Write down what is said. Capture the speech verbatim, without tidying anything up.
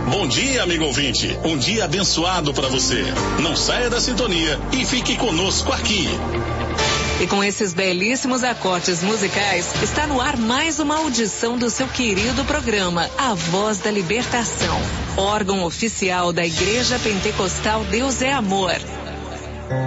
Bom dia, amigo ouvinte. Um dia abençoado para você. Não saia da sintonia e fique conosco aqui. E com esses belíssimos acordes musicais, está no ar mais uma audição do seu querido programa, A Voz da Libertação, órgão oficial da Igreja Pentecostal Deus é Amor.